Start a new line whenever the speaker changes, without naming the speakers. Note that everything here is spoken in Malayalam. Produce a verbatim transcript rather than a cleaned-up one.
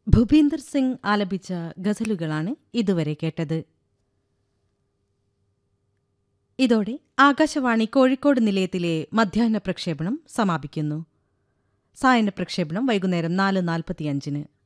ഭൂപീന്ദർ സിംഗ് ആലപിച്ച ഗസലുകളാണ് ഇതുവരെ കേട്ടത്. ഇതോടെ ആകാശവാണി കോഴിക്കോട് നിലയത്തിലെ മധ്യാഹ്ന പ്രക്ഷേപണം സമാപിക്കുന്നു. സായന്ന പ്രക്ഷേപണം വൈകുന്നേരം നാല് നാൽപ്പത്തിയഞ്ചിന്.